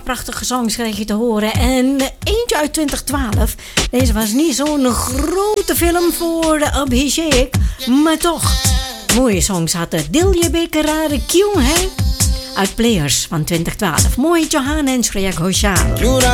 prachtige songs kreeg je te horen. En eentje uit 2012. Deze was niet zo'n grote film voor Abhishek. Maar toch, mooie songs had de Dilje Bekerare Kyung, hè? Uit Players van 2012. Mooi Johan en Shreya Ghoshal.